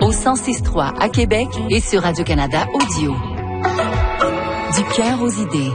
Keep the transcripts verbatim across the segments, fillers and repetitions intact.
au cent six trois à Québec et sur Radio-Canada Audio. Du cœur aux idées.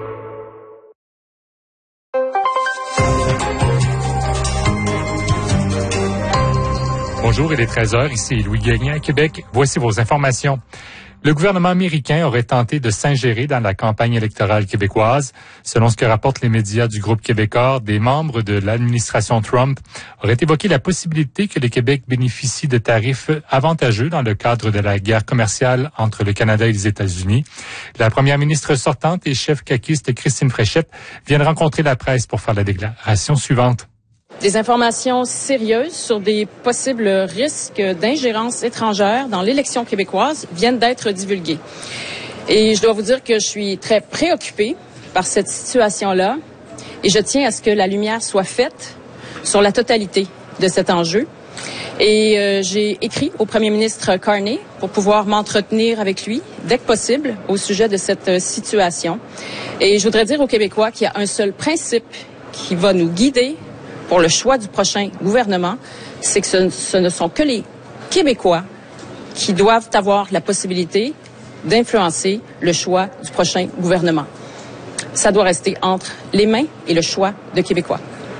Bonjour, il est treize heures, ici Louis Gagnon à Québec. Voici vos informations. Le gouvernement américain aurait tenté de s'ingérer dans la campagne électorale québécoise. Selon ce que rapportent les médias du groupe québécois, des membres de l'administration Trump auraient évoqué la possibilité que le Québec bénéficie de tarifs avantageux dans le cadre de la guerre commerciale entre le Canada et les États-Unis. La première ministre sortante et chef caquiste Christine Fréchette vient de rencontrer la presse pour faire la déclaration suivante. Des informations sérieuses sur des possibles risques d'ingérence étrangère dans l'élection québécoise viennent d'être divulguées. Et je dois vous dire que je suis très préoccupée par cette situation-là et je tiens à ce que la lumière soit faite sur la totalité de cet enjeu. Et euh, j'ai écrit au premier ministre Carney pour pouvoir m'entretenir avec lui dès que possible au sujet de cette euh, situation. Et je voudrais dire aux Québécois qu'il y a un seul principe qui va nous guider pour le choix du prochain gouvernement, c'est que ce, ce ne sont que les Québécois qui doivent avoir la possibilité d'influencer le choix du prochain gouvernement. Ça doit rester entre les mains et le choix de Québécois.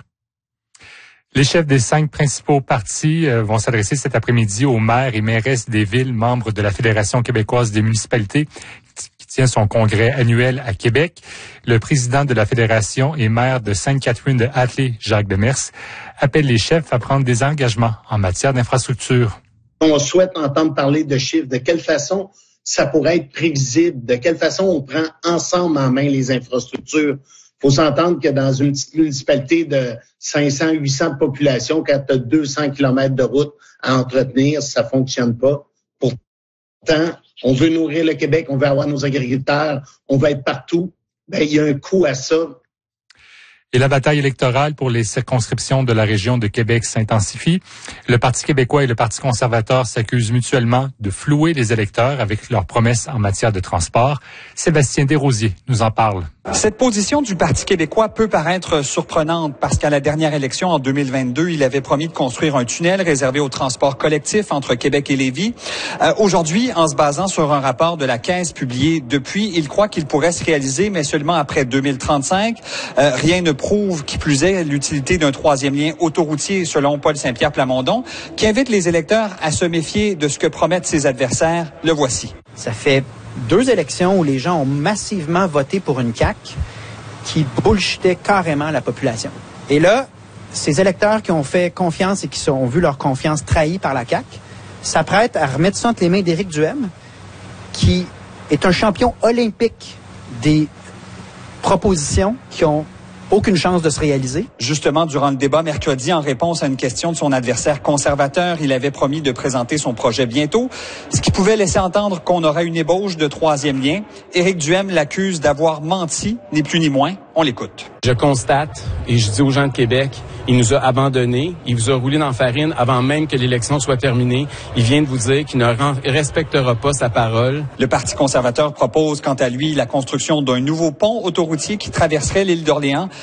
Les chefs des cinq principaux partis euh, vont s'adresser cet après-midi aux maires et mairesses des villes membres de la Fédération québécoise des municipalités qui tient son congrès annuel à Québec. Le président de la Fédération et maire de Sainte-Catherine de Hatley, Jacques Demers, appelle les chefs à prendre des engagements en matière d'infrastructure. On souhaite entendre parler de chiffres, de quelle façon ça pourrait être prévisible, de quelle façon on prend ensemble en main les infrastructures. Il faut s'entendre que dans une petite municipalité de cinq cents, huit cents de population, quand tu as deux cents kilomètres de route à entretenir, ça fonctionne pas. Pourtant, on veut nourrir le Québec, on veut avoir nos agriculteurs, on veut être partout. Ben, il y a un coût à ça. Et la bataille électorale pour les circonscriptions de la région de Québec s'intensifie. Le Parti québécois et le Parti conservateur s'accusent mutuellement de flouer les électeurs avec leurs promesses en matière de transport. Sébastien Desrosiers nous en parle. Cette position du Parti québécois peut paraître surprenante parce qu'à la dernière élection en deux mille vingt-deux, il avait promis de construire un tunnel réservé au transport collectif entre Québec et Lévis. Euh, aujourd'hui, en se basant sur un rapport de la Caisse publié depuis, il croit qu'il pourrait se réaliser, mais seulement après deux mille trente-cinq. Euh, rien ne prouve, qui plus est, l'utilité d'un troisième lien autoroutier, selon Paul Saint-Pierre Plamondon, qui invite les électeurs à se méfier de ce que promettent ses adversaires. Le voici. Ça fait deux élections où les gens ont massivement voté pour une C A Q qui bullshitait carrément la population. Et là, ces électeurs qui ont fait confiance et qui ont vu leur confiance trahie par la C A Q s'apprêtent à remettre ça entre les mains d'Éric Duhaime, qui est un champion olympique des propositions qui ont aucune chance de se réaliser. Justement, durant le débat mercredi, en réponse à une question de son adversaire conservateur, il avait promis de présenter son projet bientôt, ce qui pouvait laisser entendre qu'on aurait une ébauche de troisième lien. Éric Duhaime l'accuse d'avoir menti, ni plus ni moins. On l'écoute. Je constate, et je dis aux gens de Québec, il nous a abandonnés, il vous a roulé dans la farine avant même que l'élection soit terminée. Il vient de vous dire qu'il ne respectera pas sa parole. Le Parti conservateur propose, quant à lui, la construction d'un nouveau pont autoroutier qui traverserait l'île d'Orléans